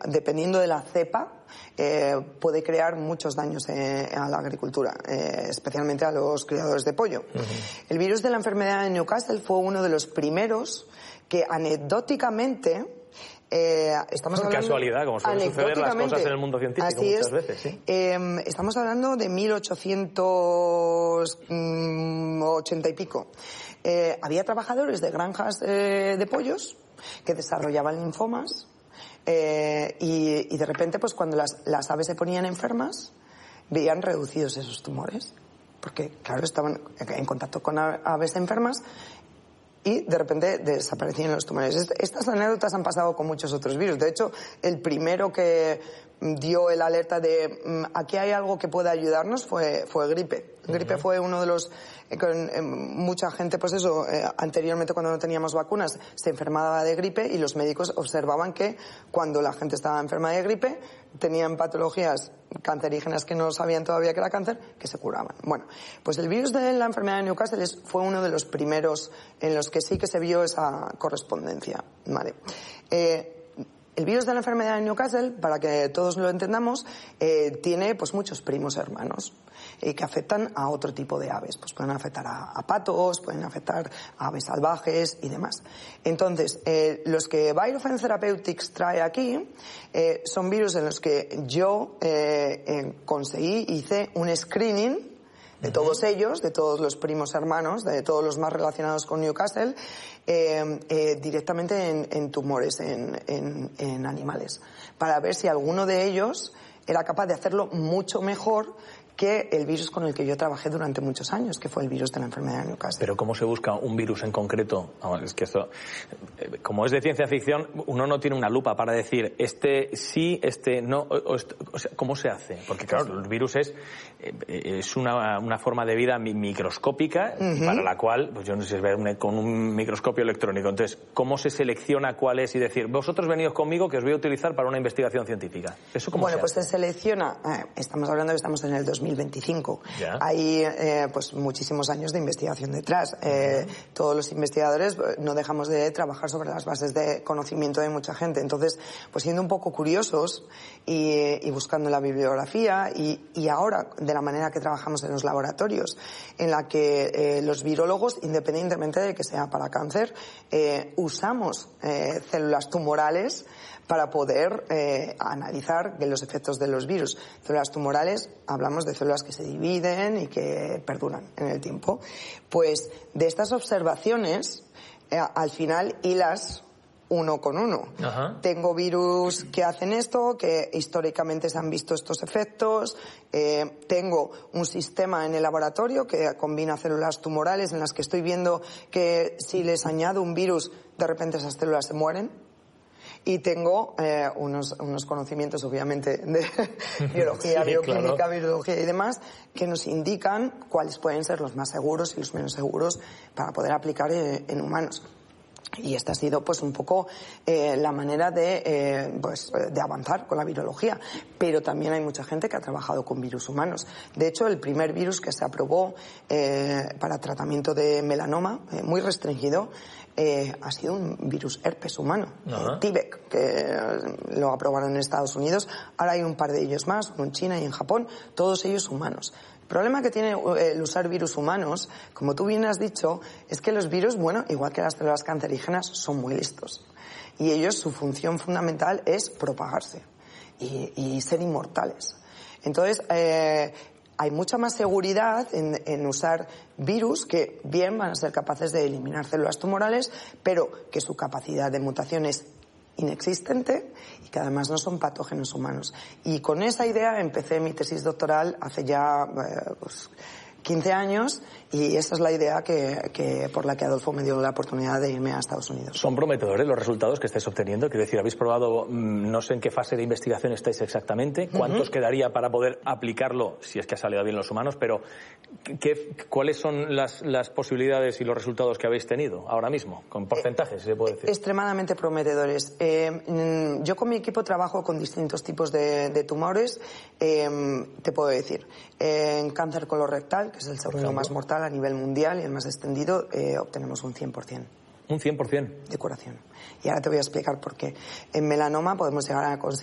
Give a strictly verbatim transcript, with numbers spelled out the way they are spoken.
dependiendo de la cepa, eh, puede crear muchos daños eh, a la agricultura, eh, especialmente a los criadores de pollo. Uh-huh. El virus de la enfermedad de Newcastle fue uno de los primeros que anecdóticamente... Eh, estamos Por hablando, casualidad, como suelen suceder las cosas en el mundo científico así muchas es, veces. ¿Sí? Eh, estamos hablando de mil ochocientos ochenta y pico. Eh, había trabajadores de granjas eh, de pollos que desarrollaban linfomas eh, y, y de repente, pues cuando las, las aves se ponían enfermas, veían reducidos esos tumores. Porque, claro, estaban en contacto con aves enfermas y de repente desaparecían los tumores. Estas anécdotas han pasado con muchos otros virus. De hecho, el primero que dio el alerta de aquí hay algo que pueda ayudarnos fue, fue gripe. Gripe uh-huh. fue uno de los... Con, eh, mucha gente, pues eso, eh, anteriormente cuando no teníamos vacunas, se enfermaba de gripe y los médicos observaban que cuando la gente estaba enferma de gripe, tenían patologías cancerígenas que no sabían todavía que era cáncer, que se curaban. Bueno, pues el virus de la enfermedad de Newcastle es, fue uno de los primeros en los que sí que se vio esa correspondencia. Vale. Eh, El virus de la enfermedad de Newcastle, para que todos lo entendamos, eh, tiene pues muchos primos hermanos eh, que afectan a otro tipo de aves. Pues pueden afectar a, a patos, pueden afectar a aves salvajes y demás. Entonces, eh, los que Virofence Therapeutics trae aquí eh, son virus en los que yo eh, eh, conseguí, hice un screening de todos ellos, de todos los primos hermanos, de todos los más relacionados con Newcastle, eh, eh, directamente en, en tumores, en, en, en animales, para ver si alguno de ellos era capaz de hacerlo mucho mejor que el virus con el que yo trabajé durante muchos años, que fue el virus de la enfermedad de Newcastle. Pero ¿cómo se busca un virus en concreto? Es que esto, como es de ciencia ficción, uno no tiene una lupa para decir este sí, este no, o, o sea, ¿cómo se hace? Porque claro, el virus es, es una, una forma de vida microscópica uh-huh. para la cual, pues yo no sé, ver con un microscopio electrónico. Entonces, ¿cómo se selecciona cuál es y decir, vosotros venid conmigo que os voy a utilizar para una investigación científica? ¿Eso cómo bueno, se pues hace? se selecciona, eh, estamos hablando de que estamos en el dos mil veinticinco. Ya. Hay eh, pues muchísimos años de investigación detrás. Eh, uh-huh. Todos los investigadores no dejamos de trabajar sobre las bases de conocimiento de mucha gente. Entonces, pues siendo un poco curiosos y, y buscando la bibliografía y, y ahora de la manera que trabajamos en los laboratorios, en la que eh, los virólogos, independientemente de que sea para cáncer, eh, usamos eh, células tumorales para poder eh, analizar los efectos de los virus. Células tumorales, hablamos de células que se dividen y que perduran en el tiempo. Pues de estas observaciones, eh, al final hilas uno con uno. Ajá. Tengo virus que hacen esto, que históricamente se han visto estos efectos. Eh, tengo un sistema en el laboratorio que combina células tumorales en las que estoy viendo que si les añado un virus, de repente esas células se mueren. Y tengo eh, unos, unos conocimientos, obviamente, de biología, sí, bioquímica, claro. virología y demás, que nos indican cuáles pueden ser los más seguros y los menos seguros para poder aplicar en, en humanos. Y esta ha sido pues un poco eh, la manera de eh, pues de avanzar con la virología, pero también hay mucha gente que ha trabajado con virus humanos. De hecho, el primer virus que se aprobó eh, para tratamiento de melanoma, eh, muy restringido, eh, ha sido un virus herpes humano, uh-huh. eh, T-B E C, que lo aprobaron en Estados Unidos. Ahora hay un par de ellos más, uno en China y en Japón, todos ellos humanos. El problema que tiene el usar virus humanos, como tú bien has dicho, es que los virus, bueno, igual que las células cancerígenas, son muy listos. Y ellos, su función fundamental es propagarse y, y ser inmortales. Entonces, eh, hay mucha más seguridad en, en usar virus que bien van a ser capaces de eliminar células tumorales, pero que su capacidad de mutación es inexistente y que además no son patógenos humanos. Y con esa idea empecé mi tesis doctoral hace ya eh, pues, quince años, y esa es la idea que, que por la que Adolfo me dio la oportunidad de irme a Estados Unidos. ¿Son prometedores los resultados que estáis obteniendo? Quiero decir, habéis probado, no sé en qué fase de investigación estáis exactamente, cuántos uh-huh. quedaría para poder aplicarlo, si es que ha salido bien los humanos, pero ¿qué, ¿cuáles son las, las posibilidades y los resultados que habéis tenido ahora mismo? Con porcentajes, si se puede decir. Extremadamente prometedores. Eh, yo con mi equipo trabajo con distintos tipos de, de tumores. Eh, te puedo decir, eh, en cáncer colorectal, que es el segundo más mortal a nivel mundial y el más extendido, eh, obtenemos un cien por ciento. ¿Un cien por ciento? De curación. Y ahora te voy a explicar por qué. En melanoma podemos llegar a conseguir